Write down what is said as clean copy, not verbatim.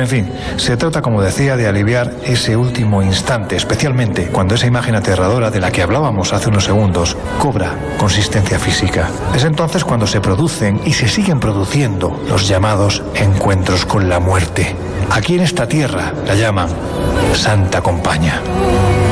fin, se trata, como decía, de aliviar ese último instante, especialmente cuando esa imagen aterradora de la que hablábamos hace unos segundos cobra consistencia física. Es entonces cuando se producen y se siguen produciendo los llamados encuentros con la muerte. Aquí en esta tierra la llaman Santa Compaña.